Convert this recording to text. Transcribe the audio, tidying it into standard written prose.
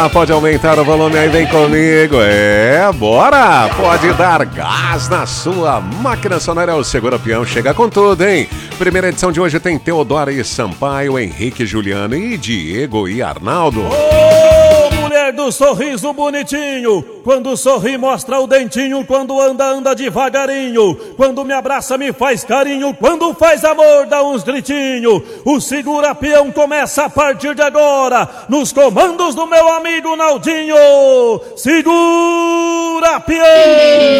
lá, pode aumentar o volume aí, vem comigo. Bora! Pode dar gás na sua máquina sonora. O Segura Peão chega com tudo, hein? Primeira edição de hoje tem Teodora e Sampaio, Henrique, Juliano e Diego e Arnaldo. Ô, mulher do sorriso bonitinho, quando sorri mostra o dentinho, quando anda devagarinho, quando me abraça me faz carinho, quando faz amor dá uns gritinhos. O Segura Peão começa a partir de agora, nos comandos do meu amigo Naldinho. Segura Peão!